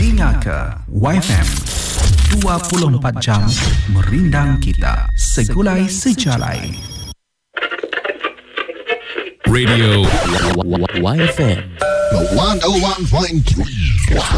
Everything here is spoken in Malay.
Dengar ke YFM 24 jam merindang kita segulai sejalai. Radio YFM 101.3